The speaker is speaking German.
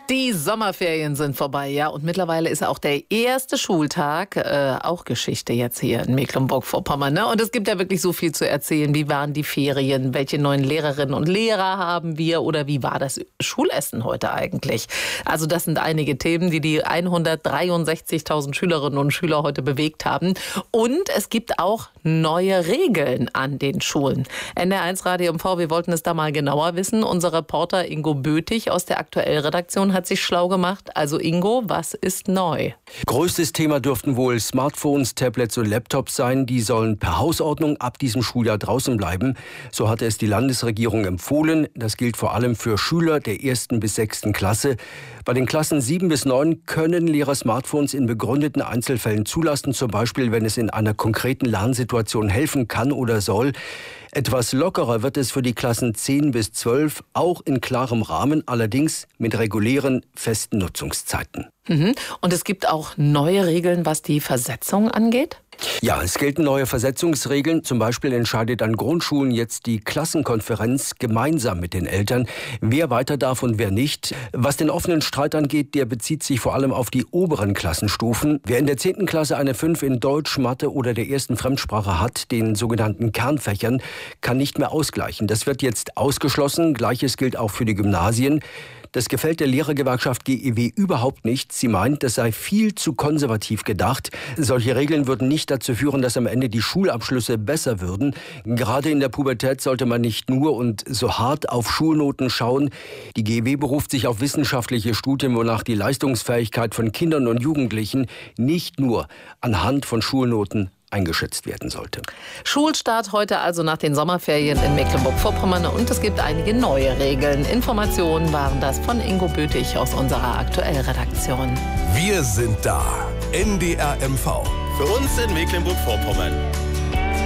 Die Sommerferien sind vorbei, ja, und mittlerweile ist auch der erste Schultag auch Geschichte jetzt hier in Mecklenburg-Vorpommern. Ne? Und es gibt ja wirklich so viel zu erzählen. Wie waren die Ferien? Welche neuen Lehrerinnen und Lehrer haben wir? Oder wie war das Schulessen heute eigentlich? Also das sind einige Themen, die 163.000 Schülerinnen und Schüler heute bewegt haben. Und es gibt auch neue Regeln an den Schulen. NDR1 Radio MV, wir wollten es da mal genauer wissen. Unser Reporter Ingo Böthig aus der Aktuellredaktion hat sich schlau gemacht. Also Ingo, was ist neu? Größtes Thema dürften wohl Smartphones, Tablets und Laptops sein. Die sollen per Hausordnung ab diesem Schuljahr draußen bleiben. So hatte es die Landesregierung empfohlen. Das gilt vor allem für Schüler der 1. bis 6. Klasse. Bei den Klassen 7 bis 9 können Lehrer Smartphones in begründeten Einzelfällen zulassen, zum Beispiel wenn es in einer konkreten Lernsituation helfen kann oder soll. Etwas lockerer wird es für die Klassen 10 bis 12, auch in klarem Rahmen, allerdings mit regulären, festen Nutzungszeiten. Und es gibt auch neue Regeln, was die Versetzung angeht? Ja, es gelten neue Versetzungsregeln. Zum Beispiel entscheidet an Grundschulen jetzt die Klassenkonferenz gemeinsam mit den Eltern, wer weiter darf und wer nicht. Was den offenen Streit angeht, der bezieht sich vor allem auf die oberen Klassenstufen. Wer in der 10. Klasse eine 5 in Deutsch, Mathe oder der ersten Fremdsprache hat, den sogenannten Kernfächern, kann nicht mehr ausgleichen. Das wird jetzt ausgeschlossen. Gleiches gilt auch für die Gymnasien. Das gefällt der Lehrergewerkschaft GEW überhaupt nicht. Sie meint, das sei viel zu konservativ gedacht. Solche Regeln würden nicht dazu führen, dass am Ende die Schulabschlüsse besser würden. Gerade in der Pubertät sollte man nicht nur und so hart auf Schulnoten schauen. Die GEW beruft sich auf wissenschaftliche Studien, wonach die Leistungsfähigkeit von Kindern und Jugendlichen nicht nur anhand von Schulnoten eingeschätzt werden sollte. Schulstart heute also nach den Sommerferien in Mecklenburg-Vorpommern und es gibt einige neue Regeln. Informationen waren das von Ingo Böthig aus unserer Aktuellredaktion. Wir sind da. NDR MV. Für uns in Mecklenburg-Vorpommern.